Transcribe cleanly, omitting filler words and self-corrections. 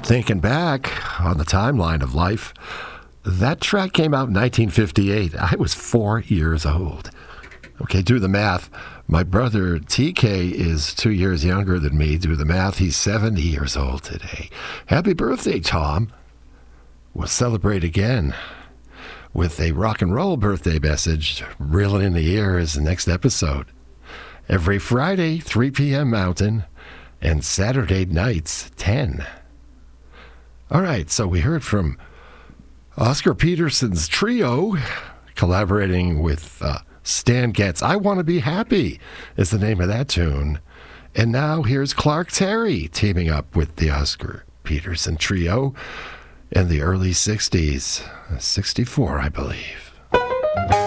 Thinking back on the timeline of life, that track came out in 1958. I was 4 years old. Okay, do the math. My brother TK is 2 years younger than me. Do the math. He's 70 years old today. Happy birthday, Tom. We'll celebrate again with a rock and roll birthday message. Reel it in the ears, the next episode. Every Friday, 3 p.m. Mountain, and Saturday nights, 10. All right, so we heard from Oscar Peterson's trio collaborating with Stan Getz. I Want to Be Happy is the name of that tune. And now here's Clark Terry teaming up with the Oscar Peterson trio in the early 60s, 64, I believe.